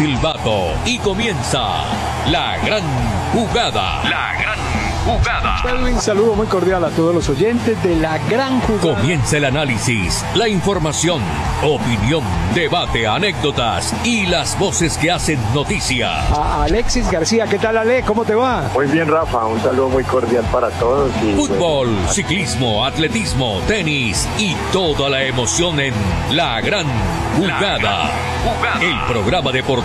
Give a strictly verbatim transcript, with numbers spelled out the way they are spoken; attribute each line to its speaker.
Speaker 1: silbato y comienza la gran jugada. La gran jugada.
Speaker 2: Un saludo muy cordial a todos los oyentes de la gran jugada.
Speaker 1: Comienza el análisis, la información, opinión, debate, anécdotas y las voces que hacen noticia.
Speaker 2: A Alexis García, ¿qué tal, Ale? ¿Cómo te va?
Speaker 3: Muy bien, Rafa, un saludo muy cordial para todos. Y
Speaker 1: Fútbol,
Speaker 3: bueno,
Speaker 1: ciclismo, atletismo, tenis y toda la emoción en la gran jugada. La gran jugada. El programa deportivo